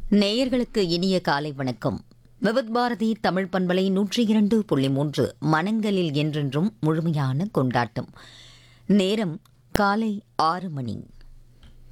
நேயர்களுக்கு இனிய காலை வணக்கம். விவித் பாரதி தமிழ் பண்பலை 102.3 மனங்களில் என்றென்றும் முழுமையான கொண்டாட்டம். நேரம் காலை 6 மணி.